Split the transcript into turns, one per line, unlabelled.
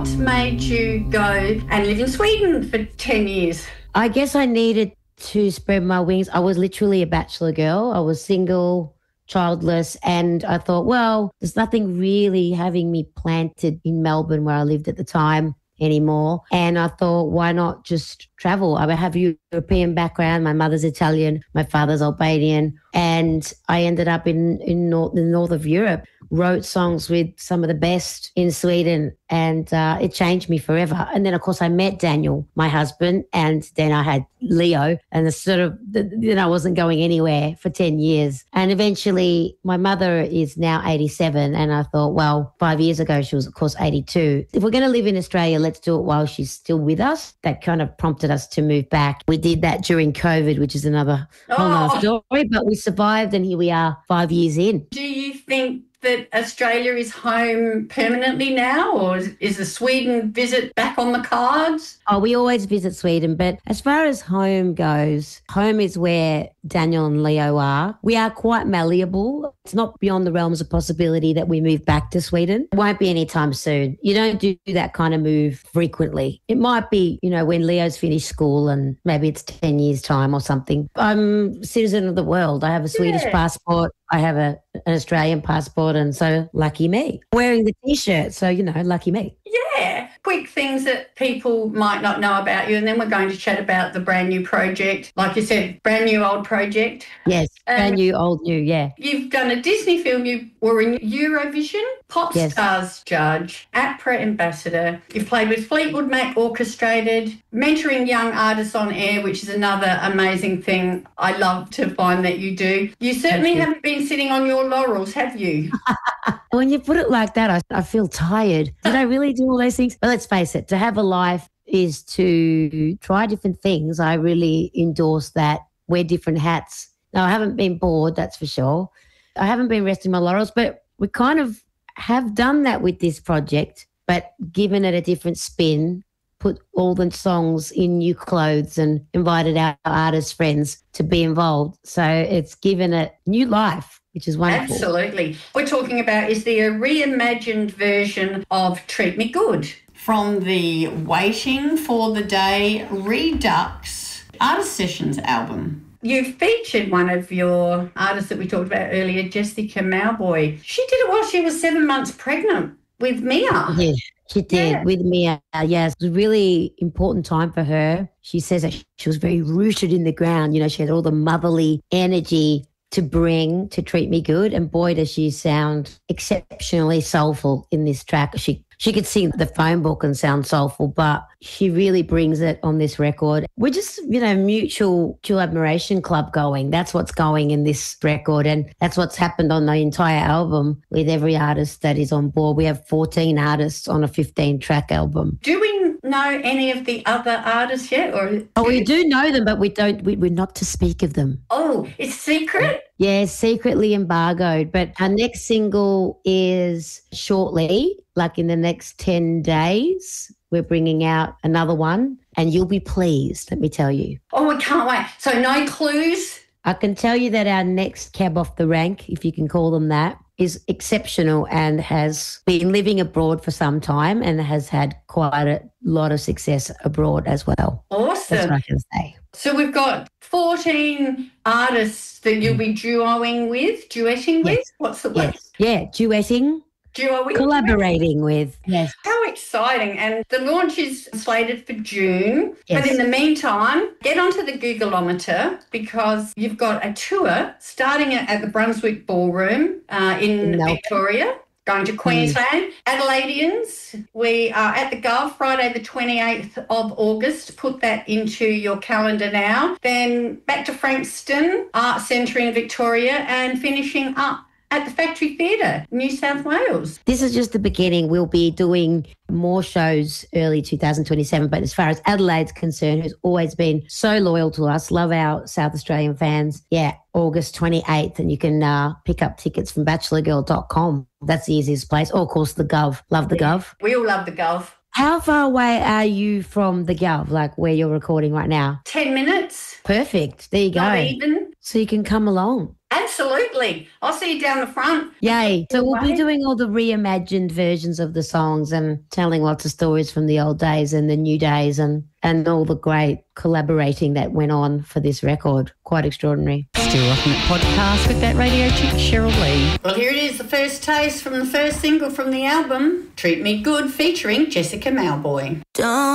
What made you go and live in Sweden for 10 years?
I guess I needed to spread my wings. I was literally a bachelor girl. I was single, childless, and I thought, well, there's nothing really having me planted in Melbourne where I lived at the time anymore. And I thought, why not just travel? I have a European background. My mother's Italian, my father's Albanian, and I ended up in the north of Europe, wrote songs with some of the best in Sweden, and it changed me forever. And then, of course, I met Daniel, my husband, and then I had Leo, and I wasn't going anywhere for 10 years. And eventually my mother is now 87, and I thought, well, 5 years ago she was, of course, 82. If we're going to live in Australia, let's do it while she's still with us. That kind of prompted us to move back. We did that during COVID, which is another whole nother story, but we survived, and here we are 5 years in.
Do you think that Australia is home permanently now, or is the Sweden visit back on the cards?
Oh, we always visit Sweden, but as far as home goes, home is where Daniel and Leo are. We are quite malleable. It's not beyond the realms of possibility that we move back to Sweden. It won't be anytime soon. You don't do that kind of move frequently. It might be, when Leo's finished school and maybe it's 10 years' time or something. I'm a citizen of the world. I have a Swedish passport. I have an Australian passport, and so lucky me. Wearing the T-shirt, so, lucky me.
Yeah. Quick things that people might not know about you, and then we're going to chat about the brand new project. Like you said, brand new old project.
Yes, brand new, old new, yeah.
You've done a Disney film. You were in Eurovision, Pop Stars Judge, APRA Ambassador. You've played with Fleetwood Mac Orchestrated, mentoring young artists on air, which is another amazing thing I love to find that you do. You certainly haven't been sitting on your laurels, have you?
When you put it like that, I feel tired. Did I really do all those things? But let's face it, to have a life is to try different things. I really endorse that. Wear different hats. Now, I haven't been bored, that's for sure. I haven't been resting my laurels, but we kind of have done that with this project, but given it a different spin, put all the songs in new clothes and invited our artist friends to be involved. So it's given it new life, which is wonderful.
Absolutely. We're talking about is the reimagined version of Treat Me Good from the Waiting for the Day Redux Artist Sessions album. You featured one of your artists that we talked about earlier, Jessica Mauboy. She did it while she was 7 months pregnant with Mia.
Yeah, she did with Mia. Yes, it was a really important time for her. She says that she was very rooted in the ground. She had all the motherly energy to bring to Treat Me Good. And boy, does she sound exceptionally soulful in this track. She could sing the phone book and sound soulful, but she really brings it on this record. We're just, mutual admiration club going. That's what's going in this record, and that's what's happened on the entire album with every artist that is on board. We have 14 artists on a 15-track album.
Do we know any of the other artists yet?
We do know them, but we're not to speak of them.
Oh, it's secret?
Yeah, secretly embargoed. But our next single is shortly, like in the next 10 days. We're bringing out another one, and you'll be pleased, let me tell you.
Oh, we can't wait. So no clues?
I can tell you that our next cab off the rank, if you can call them that, is exceptional and has been living abroad for some time and has had quite a lot of success abroad as well.
Awesome.
That's what I can say.
So we've got 14 artists that you'll be duetting with? What's the word?
Yes. Yeah, duetting.
Duoing?
Collaborating with. Yes.
How exciting. And the launch is slated for June.
Yes.
But in the meantime, get onto the Googleometer because you've got a tour starting at the Brunswick Ballroom in Victoria, going to Queensland. Adelaideans, we are at the Gov Friday the 28th of August. Put that into your calendar now. Then back to Frankston Art Centre in Victoria and finishing up at the Factory Theatre, New South Wales.
This is just the beginning. We'll be doing more shows early 2027. But as far as Adelaide's concerned, who's always been so loyal to us, love our South Australian fans, August 28th. And you can pick up tickets from bachelorgirl.com. That's the easiest place. Or, of course, the Gov. Love the Gov.
We all love the Gov.
How far away are you from the Gov, like where you're recording right now?
10 minutes.
Perfect. There you go.
Not even.
So you can come along.
Absolutely. I'll see you down the front.
Yay. So we'll be doing all the reimagined versions of the songs and telling lots of stories from the old days and the new days and all the great collaborating that went on for this record. Quite extraordinary.
Still Rocking It podcast with that radio chick, Cheryl Lee.
Well, here it is, the first taste from the first single from the album, Treat Me Good, featuring Jessica Mauboy.
Don't